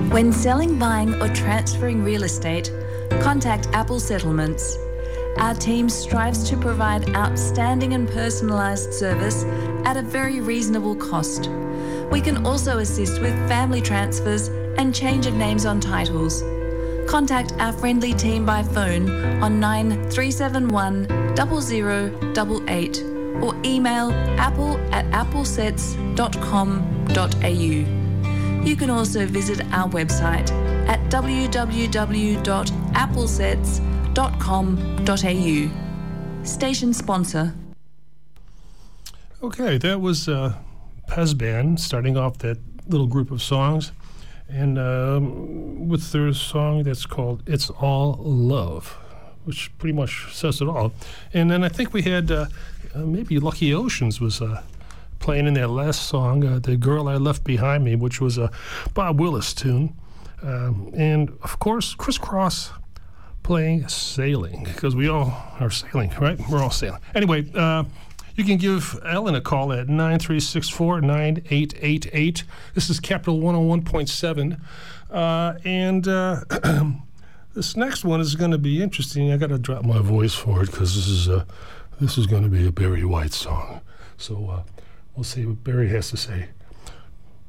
When selling, buying, or transferring real estate, contact Apple Settlements. Our team strives to provide outstanding and personalised service at a very reasonable cost. We can also assist with family transfers and change of names on titles. Contact our friendly team by phone on 9371 0088 or email apple@applesets.com.au. You can also visit our website at www.applesets.com.au. Station sponsor. Okay, that was Pez Band starting off that little group of songs, and with their song that's called It's All Love, which pretty much says it all. And then I think we had maybe Lucky Oceans was playing in their last song, The Girl I Left Behind Me, which was a Bob Willis tune. And, of course, Criss Cross playing Sailing, because we all are sailing, right? We're all sailing. Anyway, you can give Ellen a call at 9364-9888. This is Capital 101.7. And this next one is going to be interesting. I got to drop my voice for it because this is going to be a Barry White song. So we'll see what Barry has to say.